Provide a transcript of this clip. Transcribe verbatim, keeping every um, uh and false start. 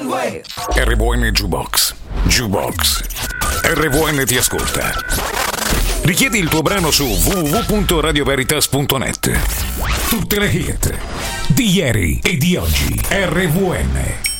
one way. R V N Jukebox. Jukebox. R V N ti ascolta. Richiedi il tuo brano su w w w punto radio veritas punto net. Tutte le hit di ieri e di oggi. R V N.